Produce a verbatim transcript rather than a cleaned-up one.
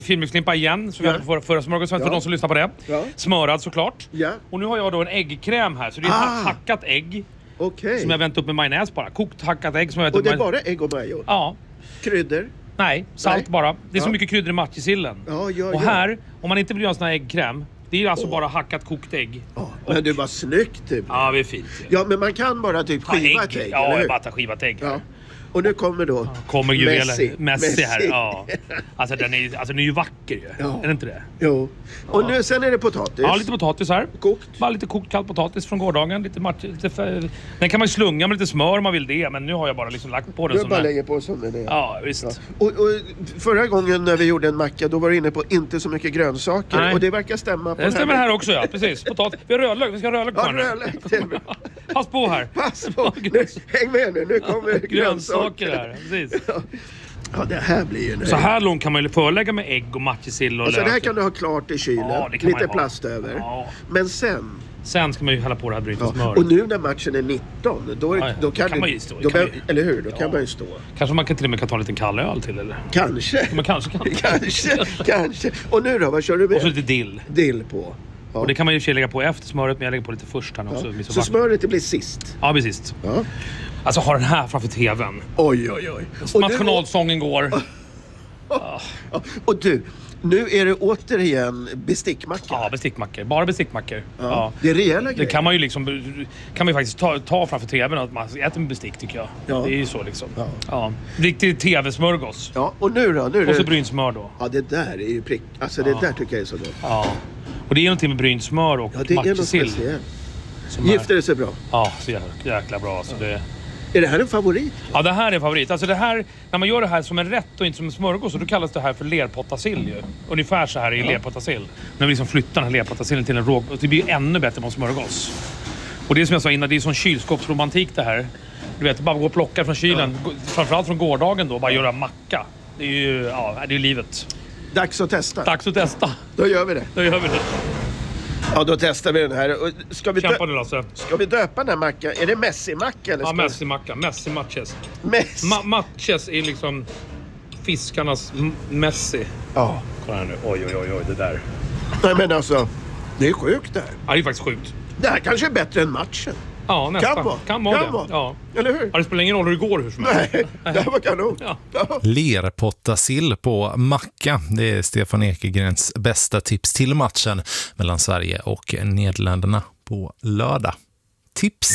Filmixlimpa igen, så vi Ja. hade för, förra smörgåsen för Ja. de som lyssnar på det. Ja. Smörad såklart. Ja. Och nu har jag då en äggkräm här, så det är Ah. hackat ägg Okej. som jag vänt upp med majonnäs bara. Kokt hackat ägg som jag vänt Och upp det är med... bara ägg och majo? Ja. Kryddor? Nej, salt Nej. bara. Det är så Ja. mycket kryddor i matjessillen. Ja, ja, och ja. här, om man inte vill göra en sån här äggkräm, det är alltså bara hackat kokt ägg. Ja, men det var snyggt typ. Ja, det är fint. Ja, men man kan bara typ Ja, skiva ett ägg, Ja, eller hur? jag bara tar skivat ägg. Ja. Och nu kommer då Kommer ju Messi. Messi, Messi här. Messi. Ja. Alltså den är, alltså den är ju vacker ju. Ja. Är det inte det? Jo. Och nu, sen är det potatis. Ja, lite potatis här. Kokt. Bara lite kokt kall potatis från gårdagen. Lite match, lite för, den kan man ju slunga med lite smör om man vill det. Men nu har jag bara liksom lagt på den Du som bara den. lägger på som den är. Ja, visst. Ja. Och, och förra gången när vi gjorde en macka, då var du inne på inte så mycket grönsaker. Nej. Och det verkar stämma på Det stämmer här med- också, ja. Precis. Potatis. Vi har rödlök. Vi ska ha rödlök på Ja, här nu. rödlök, det är bra. Pass på här. Pass på! Nu, häng med nu, nu kommer Grönsaker grönsaker. här. Precis. Ja, det här blir ju nöjd. Så här långt kan man ju förlägga med ägg och matjessill och Alltså lök. det här kan du ha klart i kylen. Ja, det kan man Lite ju ha. plast över. Ja. Men sen... Sen ska man ju hälla på det här bryta Ja. smör. Och nu när matchen är nitton, då, är, Ja, ja. då kan, Kan du, man ju stå, då kan be- man ju- eller hur? Då Ja. kan man ju stå. Kanske man kan till och med kan ta en liten kall öl till eller? Kanske. Men kanske kan. kanske, kanske. Och nu då, vad kör du med? Och så lite dill. Dill på. Ja. Och det kan man ju i och för sig lägga på efter smöret, men jag lägger på lite först här nu också. Ja. Så, Så smöret det blir sist. Ja, precis. Ja. Alltså ha den här framför tvn. Oj, oj, oj. Och du, Nationalsången går. ja. Och du, nu är det återigen bestickmacka. Ja, bestickmackor. Bara bestickmackor. Ja. Ja. Det är rejäla Det grejer. kan man ju liksom, kan man ju faktiskt ta, ta framför tvn att man äter med bestick tycker jag. Ja. Det är ju så liksom. Ja. Ja. Riktig tv-smörgås. Ja, och nu då? Nu är Och så det... brynt smör då. Ja, det där är ju prick. Alltså det där tycker jag är så gott. Ja. Och det är någonting med brynt smör och Ja, det är något matjessill. speciellt. som är- Gifter det sig bra. Ja, så jäkla, jäkla bra. Alltså det... Är det här en favorit? Ja, det här är en favorit. Alltså det här, när man gör det här som en rätt och inte som en smörgås, så då kallas det här för lerpottasill ju. Ungefär så här är lerpottasill. När vi liksom flyttar den här lerpottasillen till en rå... Det blir ju ännu bättre på en smörgås. Och det är som jag sa innan, det är sån kylskåpsromantik det här. Du vet, bara gå och plocka från kylen. Ja. Framförallt från gårdagen då, bara göra macka. Det är ju, ja, det är ju livet. Dags att testa. Dags att testa. Då gör vi det. Då gör vi det. Ja, då testar vi den här. Och Ska vi, Kämpa dö- nu Lasse. ska vi döpa den här mackan? Är det Messi-macka? Eller Ja, ska... Messi-macka. Messi-matches. Messi. Ma- matches är liksom fiskarnas m- Messi. Ja. Kolla här nu. Oj, oj, oj, oj, det där. Nej, men alltså, det är sjukt det här. Ja, det är faktiskt sjukt. Det här kanske är bättre än matchen. Ja, nästan. Kan vara. Kan vara Kan det. vara. Ja. Eller hur? Ja, det spelar ingen roll hur det går hur som helst. Nej, det här var kanon. Ja. Ja. Lerpottasill på macka. Det är Stefan Ekegrens bästa tips till matchen mellan Sverige och Nederländerna på lördag. Tips!